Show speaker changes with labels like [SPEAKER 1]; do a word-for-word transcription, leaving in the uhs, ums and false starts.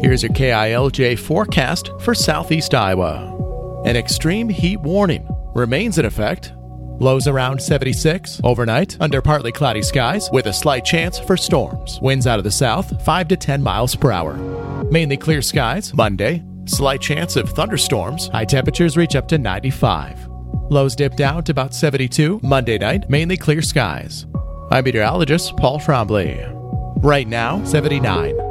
[SPEAKER 1] Here's your K I L J forecast for southeast Iowa. An extreme heat warning remains in effect. Lows around seventy-six overnight under partly cloudy skies with a slight chance for storms. Winds out of the south five to ten miles per hour. Mainly clear skies Monday. Slight chance of thunderstorms. High temperatures reach up to ninety-five. Lows dip down to about seventy-two Monday night. Mainly clear skies. I'm meteorologist Paul Trombley. Right now, seventy-nine.